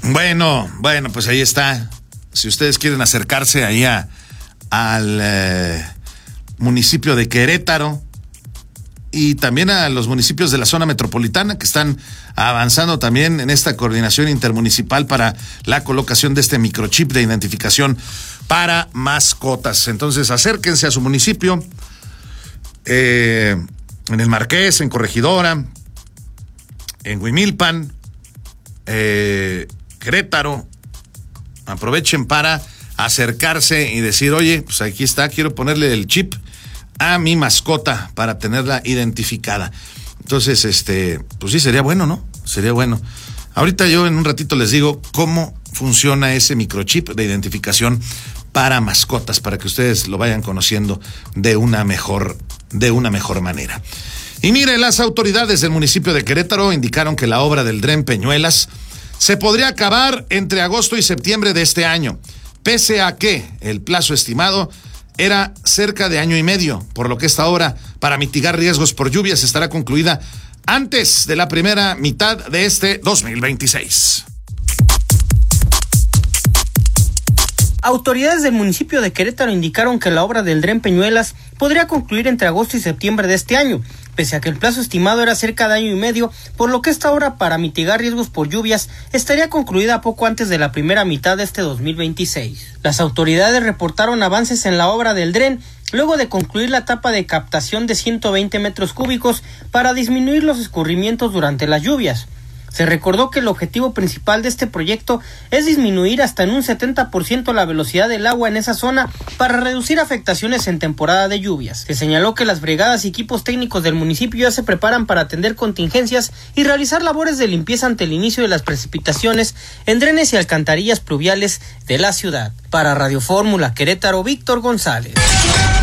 Bueno, pues ahí está. Si ustedes quieren acercarse ahí al municipio de Querétaro y también a los municipios de la zona metropolitana que están avanzando también en esta coordinación intermunicipal para la colocación de este microchip de identificación para mascotas. Entonces, acérquense a su municipio, en el Marqués, en Corregidora, en Huimilpan, Querétaro. Aprovechen para acercarse y decir, oye, pues aquí está, quiero ponerle el chip a mi mascota para tenerla identificada. Entonces, pues sí, sería bueno, ¿no? Sería bueno. Ahorita yo en un ratito les digo cómo funciona ese microchip de identificación para mascotas, para que ustedes lo vayan conociendo de una mejor manera. Y mire, las autoridades del municipio de Querétaro indicaron que la obra del Dren Peñuelas se podría acabar entre agosto y septiembre de este año, pese a que el plazo estimado era cerca de año y medio, por lo que esta obra, para mitigar riesgos por lluvias, estará concluida antes de la primera mitad de este 2026. Autoridades del municipio de Querétaro indicaron que la obra del Dren Peñuelas podría concluir entre agosto y septiembre de este año, pese a que el plazo estimado era cerca de año y medio, por lo que esta obra, para mitigar riesgos por lluvias, estaría concluida poco antes de la primera mitad de este 2026. Las autoridades reportaron avances en la obra del Dren, luego de concluir la etapa de captación de 120 metros cúbicos para disminuir los escurrimientos durante las lluvias. Se recordó que el objetivo principal de este proyecto es disminuir hasta en un 70% la velocidad del agua en esa zona para reducir afectaciones en temporada de lluvias. Se señaló que las brigadas y equipos técnicos del municipio ya se preparan para atender contingencias y realizar labores de limpieza ante el inicio de las precipitaciones en drenes y alcantarillas pluviales de la ciudad. Para Radio Fórmula Querétaro, Víctor González.